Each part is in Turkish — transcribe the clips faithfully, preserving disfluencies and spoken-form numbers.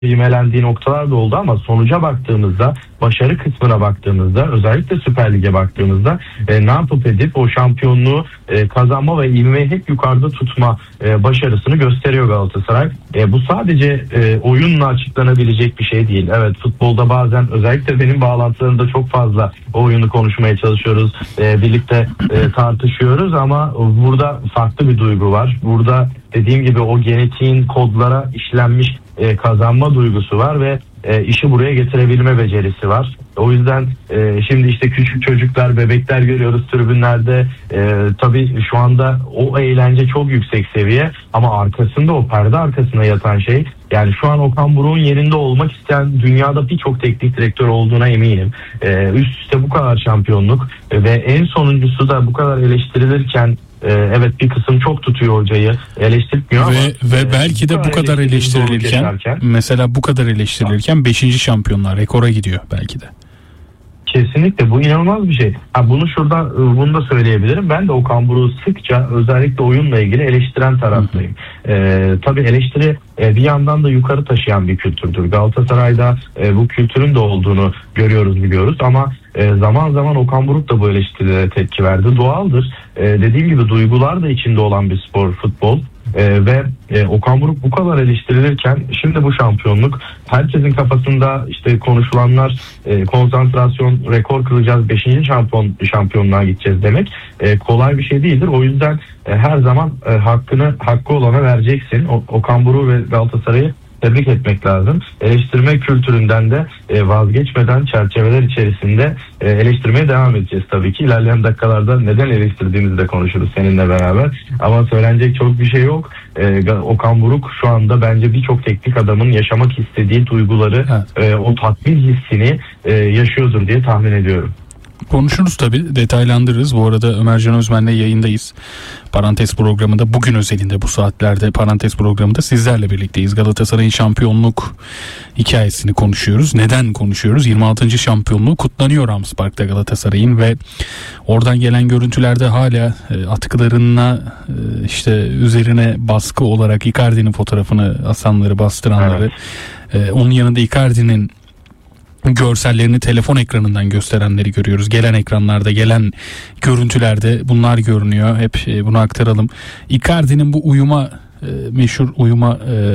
imelendiği noktalar da oldu ama sonuca baktığımızda, başarı kısmına baktığımızda, özellikle Süper Lig'e baktığımızda e, ne yapıp edip o şampiyonluğu e, kazanma ve ivmeyi hep yukarıda tutma e, başarısını gösteriyor Galatasaray. E, bu sadece e, oyunla açıklanabilecek bir şey değil. Evet, futbolda bazen özellikle benim bağlantılarımda çok fazla o oyunu konuşmaya çalışıyoruz. E, birlikte e, tartışıyoruz ama burada farklı bir duygu var. Burada dediğim gibi o genetiğin kodlara işlenmiş e, kazanma duygusu var ve e, işi buraya getirebilme becerisi var. O yüzden e, şimdi işte küçük çocuklar, bebekler görüyoruz tribünlerde. E, tabii şu anda o eğlence çok yüksek seviye ama arkasında, o perde arkasında yatan şey, yani şu an Okan Buruk'un yerinde olmak isteyen dünyada birçok teknik direktör olduğuna eminim. E, üst üste bu kadar şampiyonluk ve en sonuncusu da bu kadar eleştirilirken, Ee, evet bir kısım çok tutuyor hocayı, eleştirmiyor ve, ama ve belki de bu kadar eleştirilirken, mesela bu kadar eleştirilirken beşinci şampiyonlar rekora gidiyor belki de. Kesinlikle bu inanılmaz bir şey. Ha, bunu şurada bunu da söyleyebilirim. Ben de Okan Buruk'u sıkça özellikle oyunla ilgili eleştiren taraftayım. Ee, tabii eleştiri e, bir yandan da yukarı taşıyan bir kültürdür. Galatasaray'da e, bu kültürün de olduğunu görüyoruz, biliyoruz ama e, zaman zaman Okan Buruk da bu eleştirilere tepki verdi. Doğaldır. E, dediğim gibi duygular da içinde olan bir spor futbol. Ee, ve e, Okan Buruk bu kadar eleştirilirken şimdi bu şampiyonluk, herkesin kafasında işte konuşulanlar, e, konsantrasyon, rekor kıracağız, beşinci şampiyon şampiyonluğa gideceğiz demek e, kolay bir şey değildir. O yüzden e, her zaman e, hakkını hakkı olana vereceksin. O, Okan Buruk ve Galatasaray'ı tebrik etmek lazım. Eleştirme kültüründen de e, vazgeçmeden çerçeveler içerisinde e, eleştirmeye devam edeceğiz tabii ki. İlerleyen dakikalarda neden eleştirdiğimizi de konuşuruz seninle beraber. Ama söylenecek çok bir şey yok. E, Okan Buruk şu anda bence birçok teknik adamın yaşamak istediği duyguları, evet. e, o tatmin hissini e, yaşıyordur diye tahmin ediyorum. Konuşuruz tabii, detaylandırırız. Bu arada Ömercan Özmen'le yayındayız. Parantez programında, bugün özelinde bu saatlerde Parantez programında sizlerle birlikteyiz. Galatasaray'ın şampiyonluk hikayesini konuşuyoruz. Neden konuşuyoruz? yirmi altıncı şampiyonluğu kutlanıyor Rams Park'ta Galatasaray'ın ve oradan gelen görüntülerde hala atkılarına işte üzerine baskı olarak Icardi'nin fotoğrafını asanları, bastıranları, evet. Onun yanında Icardi'nin görsellerini telefon ekranından gösterenleri görüyoruz. Gelen ekranlarda, gelen görüntülerde bunlar görünüyor. Hep bunu aktaralım. Icardi'nin bu uyuma, meşhur uyuma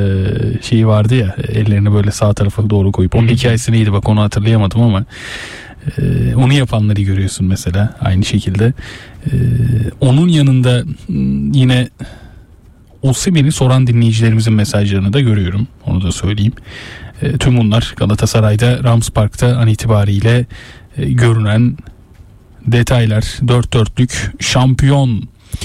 şeyi vardı ya, ellerini böyle sağ tarafa doğru koyup. Onun hikayesi neydi bak, onu hatırlayamadım ama onu yapanları görüyorsun mesela aynı şekilde. Onun yanında yine Osimhen'i soran dinleyicilerimizin mesajlarını da görüyorum. Onu da söyleyeyim. E, tüm bunlar Galatasaray'da Rams Park'ta an itibariyle e, görünen detaylar. Dört dörtlük şampiyon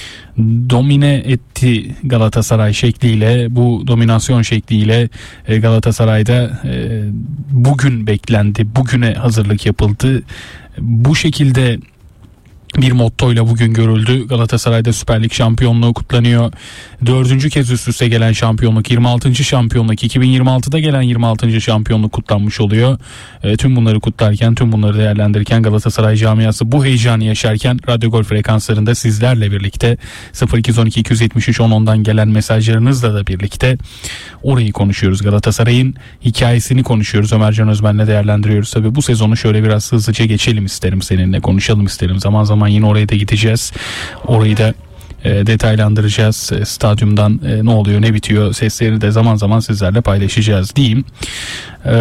domine etti Galatasaray şekliyle, bu dominasyon şekliyle e, Galatasaray'da e, bugün beklendi, bugüne hazırlık yapıldı. Bu şekilde bir mottoyla bugün görüldü. Galatasaray'da Süper Lig şampiyonluğu kutlanıyor. Dördüncü kez üst üste gelen şampiyonluk, yirmi altıncı şampiyonluk, iki bin yirmi altıda gelen yirmi altıncı şampiyonluk kutlanmış oluyor. E, tüm bunları kutlarken, tüm bunları değerlendirirken, Galatasaray camiası bu heyecanı yaşarken Radyo Gol frekanslarında sizlerle birlikte sıfır iki on iki iki yetmiş üç on ondan gelen mesajlarınızla da birlikte orayı konuşuyoruz. Galatasaray'ın hikayesini konuşuyoruz. Ömercan Özmen'le değerlendiriyoruz. Tabii bu sezonu şöyle biraz hızlıca geçelim isterim seninle. Konuşalım isterim. Zaman zaman yine oraya da gideceğiz. Orayı da e, detaylandıracağız. E, stadyumdan e, ne oluyor, ne bitiyor, sesleri de zaman zaman sizlerle paylaşacağız diyeyim. E,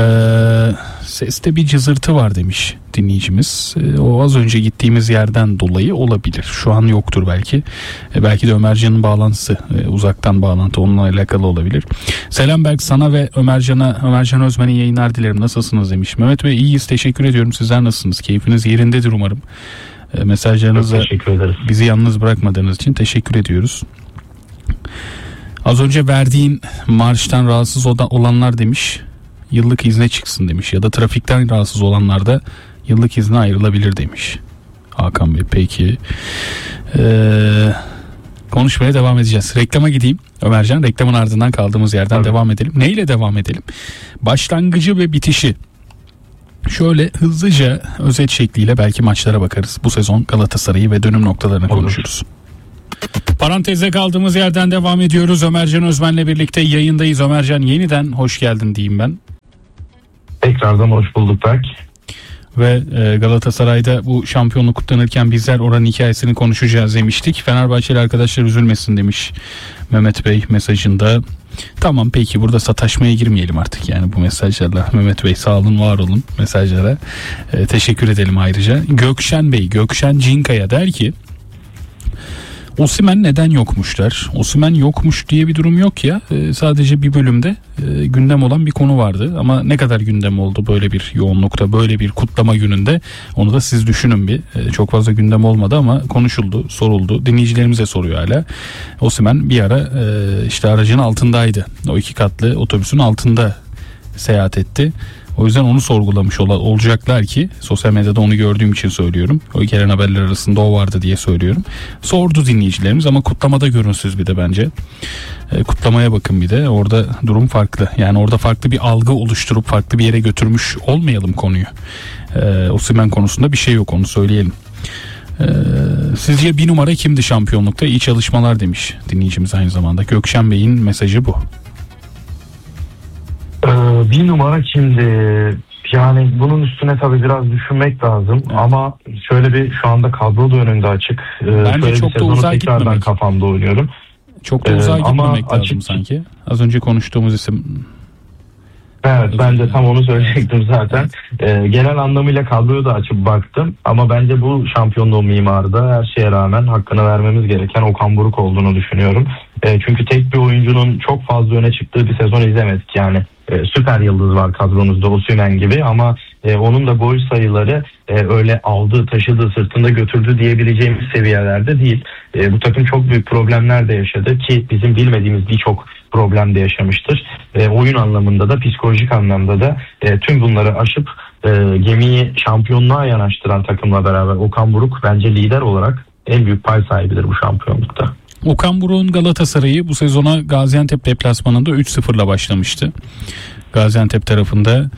seste bir cızırtı var demiş dinleyicimiz. E, o az önce gittiğimiz yerden dolayı olabilir. Şu an yoktur belki. E, belki de Ömercan'ın bağlantısı, e, uzaktan bağlantı, onunla alakalı olabilir. Selam Berk, sana ve Ömercan'a, Ömercan Özmen'in yayınlar dilerim. Nasılsınız demiş. Mehmet Bey, iyiyiz, teşekkür ediyorum. Sizler nasılsınız? Keyfiniz yerindedir umarım. Mesajlarınızla bizi yalnız bırakmadığınız için teşekkür ediyoruz. Az önce verdiğin marştan rahatsız olanlar demiş, yıllık izne çıksın demiş, ya da trafikten rahatsız olanlar da yıllık izne ayrılabilir demiş Hakan Bey. Peki ee, konuşmaya devam edeceğiz. Reklama gideyim Ömercan, reklamın ardından kaldığımız yerden Tabii. devam edelim. Neyle devam edelim? Başlangıcı ve bitişi şöyle hızlıca özet şekliyle belki maçlara bakarız. Bu sezon Galatasaray'ı ve dönüm noktalarını Olur. konuşuruz. Parantezde kaldığımız yerden devam ediyoruz. Ömercan Özmen'le birlikte yayındayız. Ömercan, yeniden hoş geldin diyeyim ben. Tekrardan hoş bulduk Berk. Ve Galatasaray'da bu şampiyonluk kutlanırken bizler oranın hikayesini konuşacağız demiştik. Fenerbahçeli arkadaşlar üzülmesin demiş Mehmet Bey mesajında. Tamam, peki burada sataşmaya girmeyelim artık yani bu mesajlarla. Mehmet Bey sağ olun, var olun mesajlara. Ee, teşekkür edelim ayrıca. Gökşen Bey, Gökşen Cinkaya der ki Osimhen neden yokmuşlar? Osimhen yokmuş diye bir durum yok ya. Ee, sadece bir bölümde e, gündem olan bir konu vardı. Ama ne kadar gündem oldu böyle bir yoğunlukta, böyle bir kutlama gününde? Onu da siz düşünün bir. E, çok fazla gündem olmadı ama konuşuldu, soruldu. Dinleyicilerimize soruyor hala. Osimhen bir ara e, işte aracın altındaydı. O iki katlı otobüsün altında seyahat etti. O yüzden onu sorgulamış ol- olacaklar ki sosyal medyada onu gördüğüm için söylüyorum. O gelen haberler arasında o vardı diye söylüyorum. Sordu dinleyicilerimiz ama kutlamada görünsüz bir de bence. E, kutlamaya bakın bir de, orada durum farklı. Yani orada farklı bir algı oluşturup farklı bir yere götürmüş olmayalım konuyu. E, Osimhen konusunda bir şey yok, onu söyleyelim. E, sizce bir numara kimdi şampiyonlukta? İyi çalışmalar demiş dinleyicimiz aynı zamanda. Gökşen Bey'in mesajı bu. Ee, bir numara kimdi? Yani bunun üstüne tabii biraz düşünmek lazım. Evet. Ama şöyle bir, şu anda kadro da önünde açık. Ee, Bence şöyle çok bir da uzağa tekrardan gitmemek. kafamda oynuyorum. Çok da uzağa ee, gitmemek lazım açık... sanki. Az önce konuştuğumuz isim. Evet, ben de tam onu söyleyecektim zaten. Ee, genel anlamıyla kadroyu da açıp baktım. Ama bence bu şampiyonluğun mimarı da her şeye rağmen hakkını vermemiz gereken Okan Buruk olduğunu düşünüyorum. Ee, çünkü tek bir oyuncunun çok fazla öne çıktığı bir sezon izlemedik yani. Ee, süper yıldız var kadronuzda, Osimhen gibi, ama e, onun da gol sayıları e, öyle aldığı, taşıdığı, sırtında götürdüğü diyebileceğimiz seviyelerde değil. E, bu takım çok büyük problemler de yaşadı ki bizim bilmediğimiz birçok problem de yaşamıştır. E, oyun anlamında da, psikolojik anlamda da e, tüm bunları aşıp e, gemiyi şampiyonluğa yanaştıran takımla beraber Okan Buruk bence lider olarak en büyük pay sahibidir bu şampiyonlukta. Okan Buruk'un Galatasaray'ı bu sezona Gaziantep deplasmanında üç sıfırla başlamıştı. Gaziantep tarafında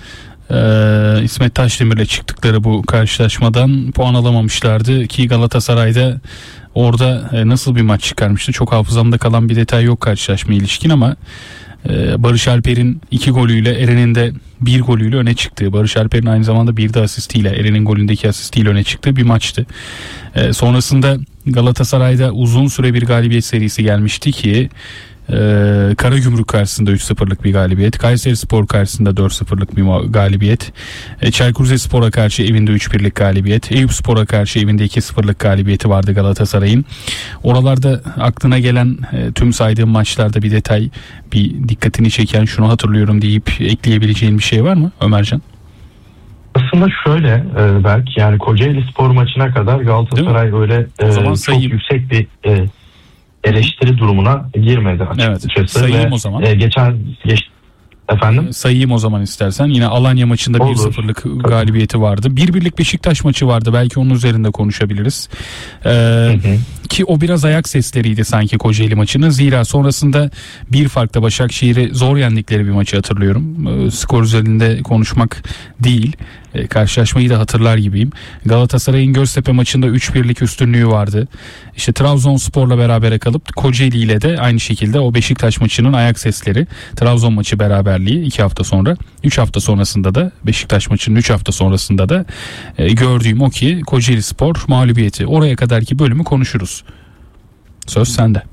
e, İsmet Taşdemir'le çıktıkları bu karşılaşmadan puan alamamışlardı ki Galatasaray'da orada e, nasıl bir maç çıkarmıştı çok hafızamda kalan bir detay yok karşılaşma ilişkin, ama e, Barış Alper'in iki golüyle, Eren'in de bir golüyle öne çıktığı, Barış Alper'in aynı zamanda bir de asistiyle, Eren'in golündeki asistiyle öne çıktığı bir maçtı. E, sonrasında Galatasaray'da uzun süre bir galibiyet serisi gelmişti ki e, Karagümrük karşısında üç sıfırlık bir galibiyet, Kayserispor karşısında dört sıfırlık bir galibiyet, e, Çaykur Rizespor'a karşı evinde üç birlik galibiyet, Eyüpspor'a karşı evinde iki sıfırlık galibiyeti vardı Galatasaray'ın. Oralarda aklına gelen e, tüm saydığım maçlarda bir detay, bir dikkatini çeken, şunu hatırlıyorum deyip ekleyebileceğin bir şey var mı Ömercan? Aslında şöyle e, belki yani Kocaeli Spor maçına kadar Galatasaray öyle e, çok sayayım. yüksek bir e, eleştiri durumuna girmedi açıkçası. Evet, sayayım Ve, o zaman. E, geçen geç, efendim. Sayayım o zaman istersen. Yine Alanya maçında bir sıfırlık galibiyeti vardı. bir birlik Beşiktaş maçı vardı. Belki onun üzerinde konuşabiliriz. Ee, hı hı. Ki o biraz ayak sesleriydi sanki Kocaeli maçının. Zira sonrasında bir farkla Başakşehir'i zor yendikleri bir maçı hatırlıyorum. Ee, skor üzerinde konuşmak değil. Ee, karşılaşmayı da hatırlar gibiyim. Galatasaray'ın Göztepe maçında üç birlik üstünlüğü vardı. İşte Trabzonspor'la berabere kalıp Kocaeli ile de aynı şekilde o Beşiktaş maçının ayak sesleri. Trabzon maçı beraberliği iki hafta sonra. üç hafta sonrasında da Beşiktaş maçının üç hafta sonrasında da e, gördüğüm o ki Kocaeli Spor mağlubiyeti. Oraya kadarki bölümü konuşuruz. Söz sende.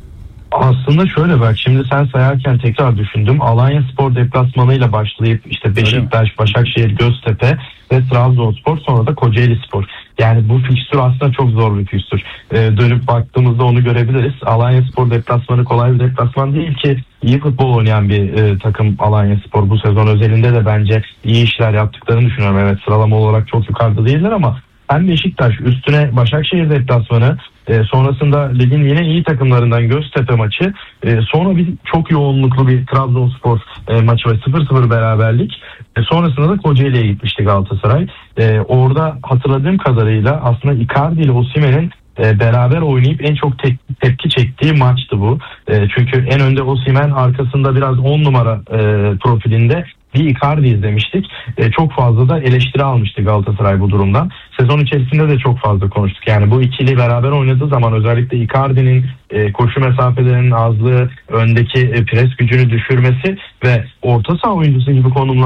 Aslında şöyle bak, şimdi sen sayarken tekrar düşündüm. Alanya Spor deplasmanıyla başlayıp işte Beşiktaş, Başakşehir, Göztepe ve Trabzonspor, sonra da Kocaeli Spor. Yani bu fikstür aslında çok zor bir fikstür. Ee, dönüp baktığımızda onu görebiliriz. Alanya Spor deplasmanı kolay bir deplasman değil ki, iyi futbol oynayan bir e, takım Alanya Spor. Bu sezon özelinde de bence iyi işler yaptıklarını düşünüyorum. Evet, sıralama olarak çok yukarıda değiller ama hem Beşiktaş üstüne Başakşehir deplasmanı, e, sonrasında ligin yine iyi takımlarından Göztepe maçı, e, sonra bir çok yoğunluklu bir Trabzonspor e, maçı ve sıfır sıfır beraberlik. E, sonrasında da Kocaeli'ye gitmişti Galatasaray. E, orada hatırladığım kadarıyla aslında Icardi ile Osimhen'in e, beraber oynayıp en çok te- tepki çektiği maçtı bu. E, çünkü en önde Osimhen, arkasında biraz on numara e, profilinde bir Icardi izlemiştik. E, çok fazla da eleştiri almıştı Galatasaray bu durumdan. Sezon içerisinde de çok fazla konuştuk. Yani bu ikili beraber oynadığı zaman özellikle Icardi'nin e, koşu mesafelerinin azlığı, öndeki e, pres gücünü düşürmesi ve orta saha oyuncusu gibi konumlar